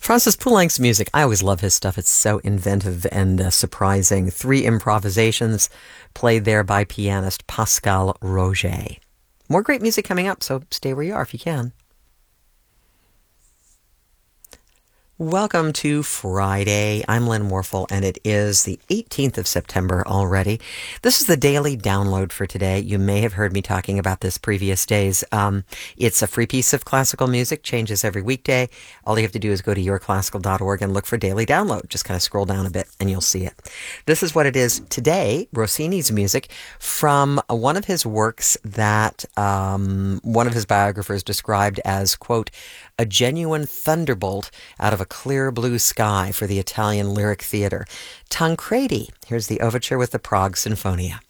Francis Poulenc's music, I always love his stuff. It's so inventive and surprising. 3 improvisations played there by pianist Pascal Roger. More great music coming up, so stay where you are if you can. Welcome to Friday. I'm Lynn Warfel, and it is the 18th of September already. This is the daily download for today. You may have heard me talking about this previous days. It's a free piece of classical music, changes every weekday. All you have to do is go to yourclassical.org and look for daily download. Just kind of scroll down a bit and you'll see it. This is what it is today, Rossini's music from one of his works that one of his biographers described as, quote, a genuine thunderbolt out of a clear blue sky for the Italian lyric theater. Tancredi. Here's the overture with the Prague Sinfonia.